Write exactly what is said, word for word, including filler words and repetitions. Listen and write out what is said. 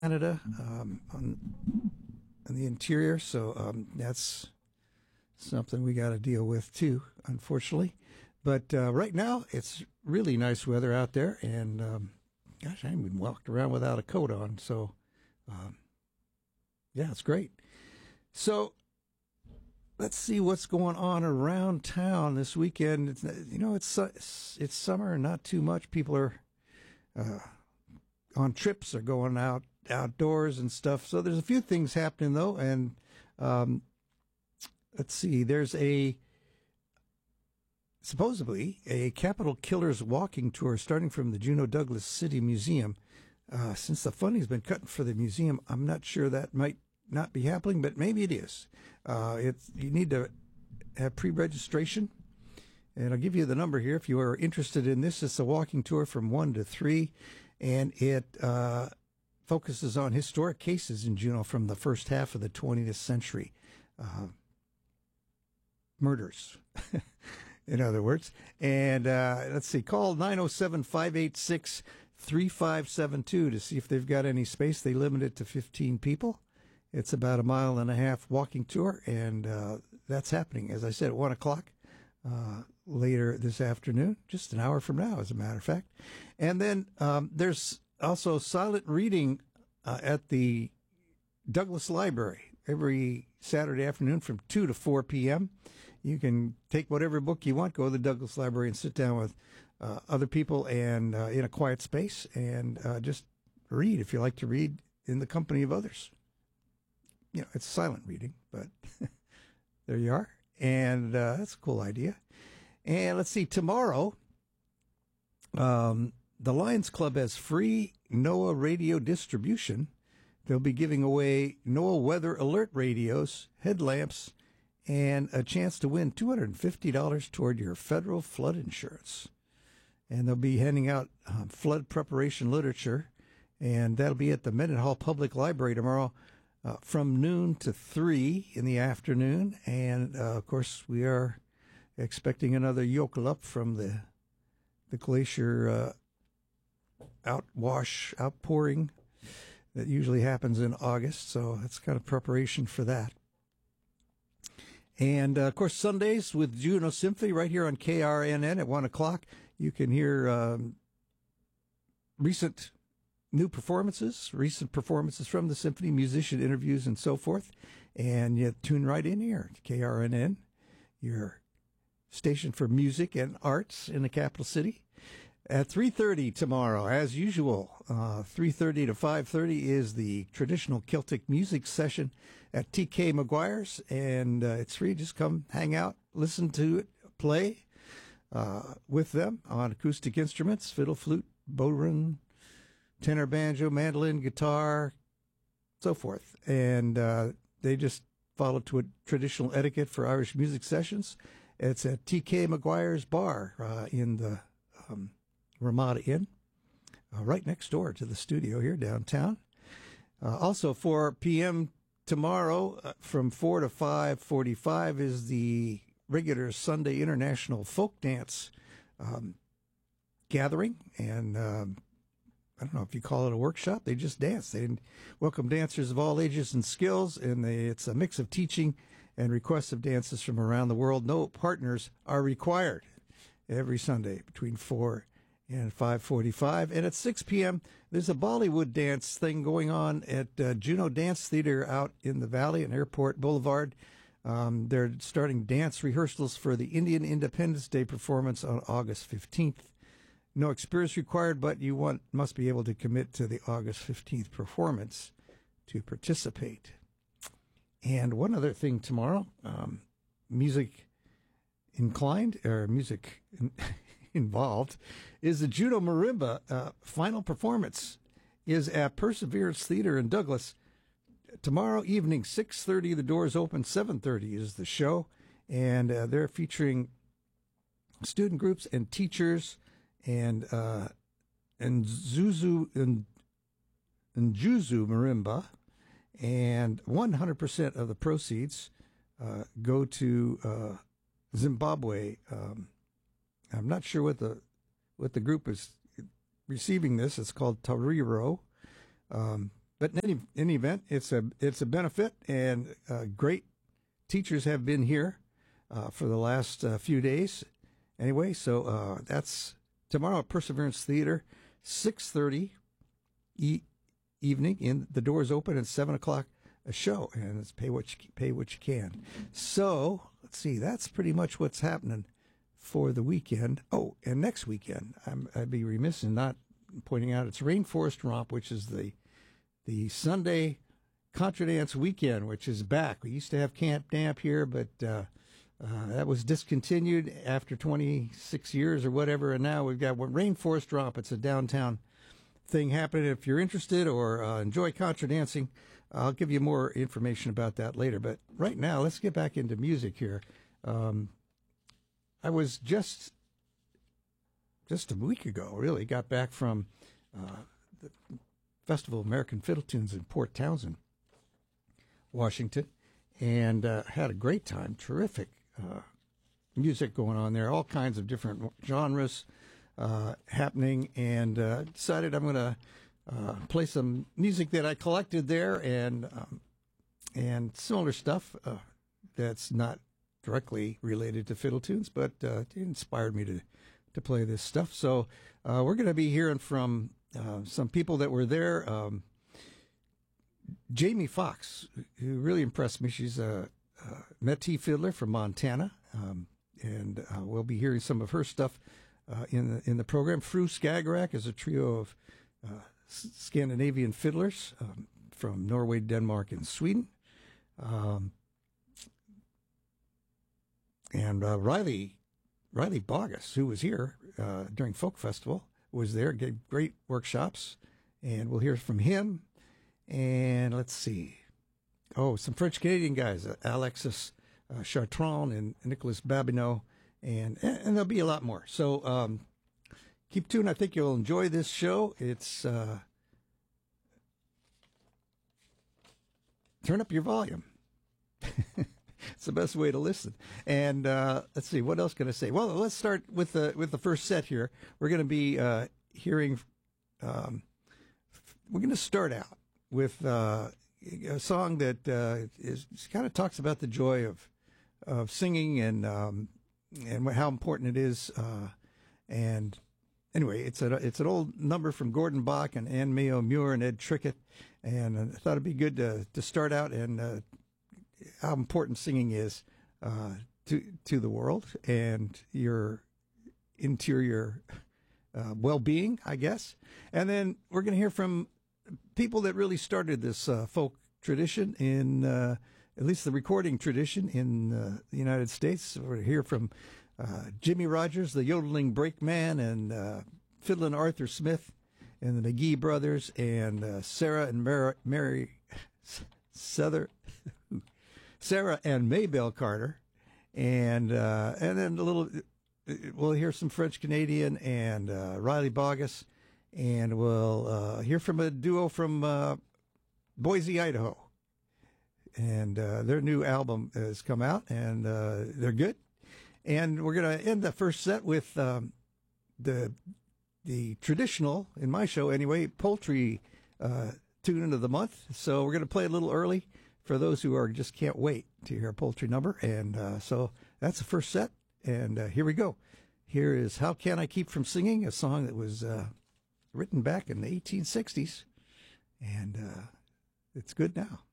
Canada um, on, on the interior, so um, that's something we got to deal with too, unfortunately. But uh, right now, it's really nice weather out there, and um, gosh, I haven't even walked around without a coat on, so um, yeah, it's great. So let's see what's going on around town this weekend. It's, you know, it's it's, it's summer, and not too much. People are uh, on trips or going out outdoors and stuff. So there's a few things happening though, and um, let's see. There's a supposedly a Capitol Killers walking tour starting from the Juneau Douglas City Museum. Uh, since the funding's been cut for the museum, I'm not sure that might not be happening, but maybe it is. Uh, it's you need to have pre-registration, and I'll give you the number here if you are interested in this. It's a walking tour from one to three, and it uh, focuses on historic cases in Juneau from the first half of the twentieth century. Uh, murders, in other words. And uh, let's see, call nine oh seven, five eight six, three five seven two to see if they've got any space. They limit it to fifteen people. It's about a mile and a half walking tour, and uh, that's happening, as I said, at one o'clock uh, later this afternoon, just an hour from now, as a matter of fact. And then um, there's also silent reading uh, at the Douglas Library every Saturday afternoon from two to four p.m. You can take whatever book you want, go to the Douglas Library and sit down with uh, other people and uh, in a quiet space and uh, just read if you like to read in the company of others. You know, it's silent reading, but there you are. And uh, that's a cool idea. And let's see, tomorrow, um, the Lions Club has free NOAA radio distribution. They'll be giving away NOAA Weather Alert radios, headlamps, and a chance to win two hundred fifty dollars toward your federal flood insurance. And they'll be handing out um, flood preparation literature, and that'll be at the Mendenhall Public Library tomorrow uh, from noon to three in the afternoon. And, uh, of course, we are expecting another yokel up from the, the glacier uh, outwash, outpouring that usually happens in August, so that's kind of preparation for that. And, uh, of course, Sundays with Juneau Symphony right here on K R N N at one o'clock. You can hear um, recent new performances, recent performances from the symphony, musician interviews, and so forth. And you tune right in here to K R N N, your station for music and arts in the capital city. At three thirty tomorrow, as usual, uh, three thirty to five thirty is the traditional Celtic music session at T K McGuire's, and uh, it's free. Just come hang out, listen to it, play uh, with them on acoustic instruments, fiddle, flute, bodhrán, tenor, banjo, mandolin, guitar, so forth. And uh, they just follow to a traditional etiquette for Irish music sessions. It's at T K McGuire's Bar uh, in the um, Ramada Inn, uh, right next door to the studio here downtown. Uh, also, four p.m. tomorrow uh, from four to five forty-five is the regular Sunday International Folk Dance um, gathering. And um, I don't know if you call it a workshop. They just dance. They welcome dancers of all ages and skills, and they, it's a mix of teaching and requests of dances from around the world. No partners are required every Sunday between four and five forty-five. And at six p.m., there's a Bollywood dance thing going on at uh, Juneau Dance Theater out in the Valley and Airport Boulevard. Um, they're starting dance rehearsals for the Indian Independence Day performance on August fifteenth. No experience required, but you want must be able to commit to the August fifteenth performance to participate. And one other thing tomorrow, um, music inclined, or music in, involved, is the Juneau Marimba uh, final performance is at Perseverance Theater in Douglas. Tomorrow evening, six thirty, the doors open, seven thirty is the show, and uh, they're featuring student groups and teachers and uh, and Zuzu and, and Juzu Marimba, and one hundred percent of the proceeds uh, go to uh, Zimbabwe. Um, I'm not sure what the what the group is receiving this. It's called Tariro. Um, but in any, any event, it's a it's a benefit, and uh, great teachers have been here uh, for the last uh, few days. Anyway, so uh, that's tomorrow at Perseverance Theater, six thirty e- evening. In the doors open at seven o'clock. A show, and it's pay what you pay what you can. So let's see. That's pretty much what's happening for the weekend. Oh, and next weekend, I'm, I'd be remiss in not pointing out it's Rainforest Romp, which is the the Sunday Contra Dance weekend, which is back. We used to have Camp Damp here, but uh, uh, that was discontinued after twenty-six years or whatever, and now we've got Rainforest Romp. It's a downtown thing happening. If you're interested or uh, enjoy Contra Dancing, I'll give you more information about that later. But right now, let's get back into music here. Um, I was just just a week ago, really, got back from uh, the Festival of American Fiddle Tunes in Port Townsend, Washington, and uh, had a great time. Terrific uh, music going on there, all kinds of different genres uh, happening, and uh, decided I'm going to Uh, play some music that I collected there, and um, and similar stuff uh, that's not directly related to fiddle tunes, but uh, it inspired me to to play this stuff. So uh, we're going to be hearing from uh, some people that were there. Um, Jamie Foxx, who really impressed me. She's a, a Métis fiddler from Montana, um, and uh, we'll be hearing some of her stuff uh, in the in the program. Fru Skagerrak is a trio of uh, Scandinavian fiddlers um, from Norway, Denmark, and Sweden. Um, and uh, Riley Riley Bogus, who was here uh, during Folk Festival, was there, gave great workshops, and we'll hear from him. And let's see. Oh, some French-Canadian guys, uh, Alexis uh, Chartrand and Nicholas Babineau, and, and there'll be a lot more. So, um, keep tuned. I think you'll enjoy this show. It's uh, turn up your volume. It's the best way to listen. And uh, let's see, what else can I say? Well, let's start with the with the first set here. We're going to be uh, hearing. Um, we're going to start out with uh, a song that uh, is kind of talks about the joy of of singing and um, and how important it is. Uh, and Anyway, it's a it's an old number from Gordon Bach and Anne Mayo Muir and Ed Trickett, and I thought it'd be good to to start out and uh, how important singing is uh, to to the world and your interior uh, well-being, I guess. And then we're going to hear from people that really started this uh, folk tradition in uh, at least the recording tradition in uh, the United States. We're going to hear from Uh, Jimmy Rogers, the yodeling brakeman, and uh, fiddling Arthur Smith, and the McGee brothers, and uh, Sarah and Mary, Mary Souther, Sarah and Maybelle Carter, and uh, and then a little. We'll hear some French Canadian and uh, Riley Bogus, and we'll uh, hear from a duo from uh, Boise, Idaho, and uh, their new album has come out, and uh, they're good. And we're going to end the first set with um, the the traditional, in my show anyway, poultry uh, tune of the month. So we're going to play a little early for those who are just can't wait to hear a poultry number. And uh, so that's the first set. And uh, here we go. Here is How Can I Keep From Singing, a song that was uh, written back in the eighteen sixties. And uh, it's good now.